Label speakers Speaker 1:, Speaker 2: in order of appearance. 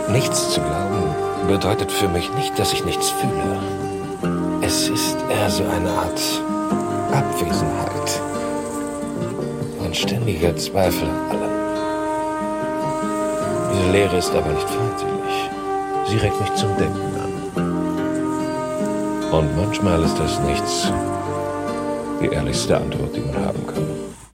Speaker 1: Nichts zu glauben bedeutet für mich nicht, dass ich nichts fühle. Es ist eher so eine Art Abwesenheit. Ein ständiger Zweifel an allem. Diese Leere ist aber nicht feindselig. Sie regt mich zum Denken an. Und manchmal ist das Nichts die ehrlichste Antwort, die man haben kann.